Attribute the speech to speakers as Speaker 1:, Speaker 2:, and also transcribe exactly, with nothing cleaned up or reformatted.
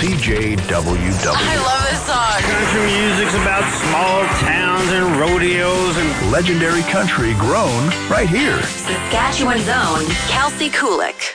Speaker 1: C J W W.
Speaker 2: I love this song.
Speaker 3: Country music's about small towns and rodeos and
Speaker 1: legendary country grown right here.
Speaker 2: Saskatchewan's own Kelsey Kulik.